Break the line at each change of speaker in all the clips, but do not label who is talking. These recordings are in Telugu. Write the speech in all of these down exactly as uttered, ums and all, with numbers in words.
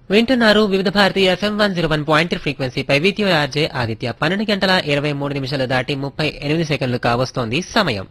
వింటున్నారు వివిధ Bharati FM one zero one point ఫ్రీక్వెన్సీపై with your RJ Aditya. పన్నెండు గంటల ఇరవై మూడు నిమిషాలు దాటి ముప్పై ఎనిమిది సెకండ్లు కావస్తోంది సమయం.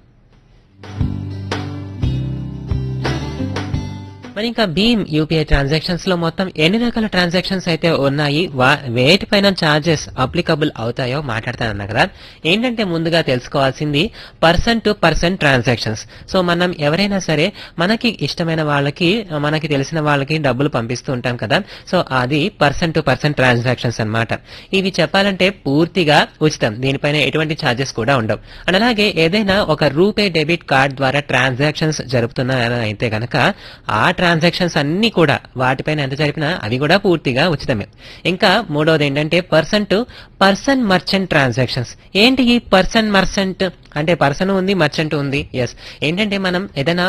మరి ఇంకా భీమ్ యూపీఐ ట్రాన్సాక్షన్స్ లో మొత్తం ఎన్ని రకాల ట్రాన్సాక్షన్స్ అయితే ఉన్నాయి, వేటిపైన చార్జెస్ అప్లికబుల్ అవుతాయో మాట్లాడతానన్నా కదా. ఏంటంటే ముందుగా తెలుసుకోవాల్సింది person to person transactions. So మనం ఎవరైనా సరే మనకి ఇష్టమైన వాళ్ళకి, మనకి తెలిసిన వాళ్ళకి డబ్బులు పంపిస్తూ ఉంటాం కదా. సో అది పర్సన్ టు పర్సన్ ట్రాన్సాక్షన్స్ అన్నమాట. ఇవి చెప్పాలంటే పూర్తిగా ఉచితం, దీనిపైన ఎటువంటి ఛార్జెస్ కూడా ఉండవు. అండ్ అలాగే ఏదైనా ఒక రూపే డెబిట్ కార్డ్ ద్వారా ట్రాన్సాక్షన్స్ జరుపుతున్నారని అయితే గనక ఆ ట్రాన్సాక్షన్స్ అన్ని కూడా వాటిపైన ఎంత జరిపినా అవి కూడా పూర్తిగా ఉచితమే. ఇంకా మూడవది ఏంటంటే person to person merchant transactions. ఏంటి ఈ పర్సన్ మర్చెంట్ అంటే పర్సన్ ఉంది, మర్చెంట్ ఉంది. ఎస్, ఏంటంటే మనం ఏదైనా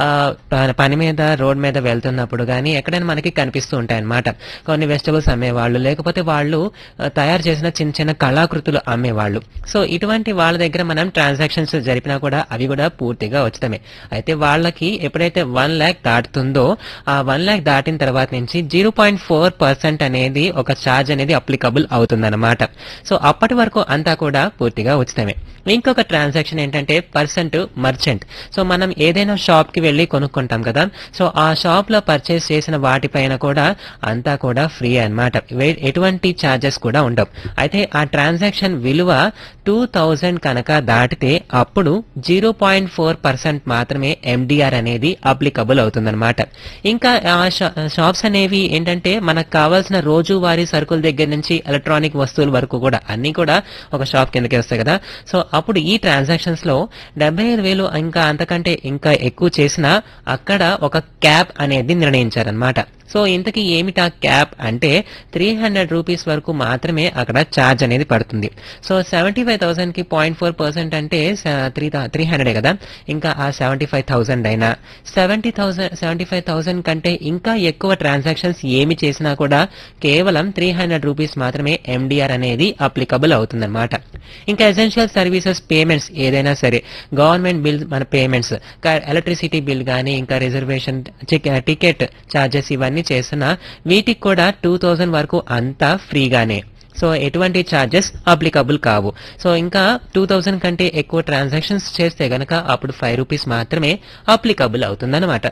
పని మీద రోడ్ మీద వెళ్తున్నప్పుడు కానీ ఎక్కడైనా మనకి కనిపిస్తూ ఉంటాయి అన్నమాట. కొన్ని వెజిటబుల్స్ అమ్మేవాళ్ళు, లేకపోతే వాళ్ళు తయారు చేసిన చిన్న చిన్న కళాకృతులు అమ్మేవాళ్ళు. సో ఇటువంటి వాళ్ళ దగ్గర మనం ట్రాన్సాక్షన్స్ జరిపినా కూడా అవి కూడా పూర్తిగా ఉచితమే. అయితే వాళ్ళకి ఎప్పుడైతే వన్ ల్యాక్ దాటుతుందో ఆ వన్ ల్యాక్ దాటిన తర్వాత నుంచి జీరో పాయింట్ ఫోర్ పర్సెంట్ అనేది ఒక ఛార్జ్ అనేది అప్లికబుల్ అవుతుందన్నమాట. సో అప్పటి వరకు అంతా కూడా పూర్తిగా ఉచితమే. ఇంకొక ట్రాన్సాక్షన్ ఏంటంటే పర్సన్ టు మర్చెంట్. సో మనం ఏదైనా షాప్ కి వెళ్లి కొనుక్కుంటాం కదా. సో ఆ షాప్ లో పర్చేస్ చేసిన వాటిపైన కూడా అంతా కూడా ఫ్రీ అన్నమాట, ఎటువంటి ఛార్జెస్ కూడా ఉండవు. అయితే ఆ ట్రాన్సాక్షన్ విలువ టూ థౌజండ్ కనుక దాటితే అప్పుడు జీరో పాయింట్ ఫోర్ పర్సెంట్ మాత్రమే ఎండిఆర్ అనేది అప్లికబుల్ అవుతుందన్నమాట. ఇంకా ఆ షాప్స్ అనేవి ఏంటంటే మనకు కావాల్సిన రోజువారీ సరుకుల దగ్గర నుంచి ఎలక్ట్రానిక్ వస్తువుల వరకు కూడా అన్ని కూడా ఒక షాప్ కిందకి వస్తాయి కదా. సో అప్పుడు ఈ ట్రాన్సాక్షన్స్ లో డెబ్బై ఐదు వేలు ఇంకా అంతకంటే ఇంకా ఎక్కువ చేసినా అక్కడ ఒక క్యాప్ అనేది నిర్ణయించారనమాట. సో ఇంతకీ ఏమిటా క్యాప్ అంటే త్రీ హండ్రెడ్ రూపీస్ వరకు మాత్రమే అక్కడ ఛార్జ్ అనేది పడుతుంది. సో సెవెంటీ ఫైవ్ థౌసండ్ కి పాయింట్ ఫోర్ పర్సెంట్ అంటే త్రీ త్రీ హండ్రెడ్ కదా. ఇంకా ఆ సెవెంటీ ఫైవ్ థౌసండ్ అయినా seventy thousand seventy five thousand కంటే ఇంకా ఎక్కువ ట్రాన్సాక్షన్స్ ఏమి చేసినా కూడా కేవలం త్రీ హండ్రెడ్ రూపీస్ మాత్రమే ఎండిఆర్ అనేది అప్లికబుల్ అవుతుందన్నమాట. ఇంకా ఎసెన్షియల్ సర్వీసెస్ పేమెంట్స్ ఏదైనా సరే, గవర్నమెంట్ బిల్ మన పేమెంట్స్, ఎలక్ట్రిసిటీ బిల్ కానీ ఇంకా రిజర్వేషన్ టికెట్ ఛార్జెస్ ఇవన్నీ చేసిన వీటికి కూడా టూ థౌజండ్ వరకు అంతా ఫ్రీగానే. సో ఎటువంటి ఛార్జెస్ అప్లికబుల్ కావు. సో ఇంకా టూ థౌజండ్ కంటే ఎక్కువ ట్రాన్సాక్షన్స్ చేస్తే గనక అప్పుడు ఫైవ్ రూపీస్ మాత్రమే అప్లికబుల్ అవుతుందన్నమాట.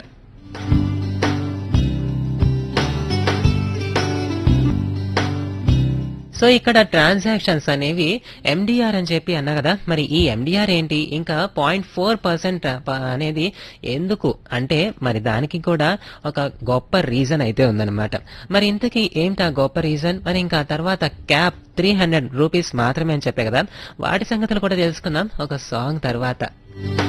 సో ఇక్కడ ట్రాన్సాక్షన్స్ అనేవి ఎండిఆర్ అని చెప్పి అన్నా కదా. మరి ఈ ఎండిఆర్ ఏంటి, ఇంకా పాయింట్ ఫోర్ పర్సెంట్ అనేది ఎందుకు అంటే మరి దానికి కూడా ఒక గొప్ప రీజన్ అయితే ఉందన్నమాట. మరి ఇంతకీ ఏంటి ఆ గొప్ప రీజన్, మరి ఇంకా తర్వాత క్యాప్ త్రీ హండ్రెడ్ రూపీస్ మాత్రమే అని చెప్పే కదా. వాటి సంగతులు కూడా తెలుసుకుందాం ఒక సాంగ్ తర్వాత.